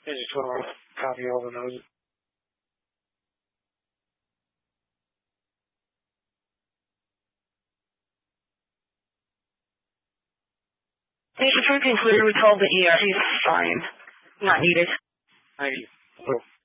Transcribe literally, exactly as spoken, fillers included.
I just want to copy all the notes. If you conclude, we call the E R. He's fine. Not needed. I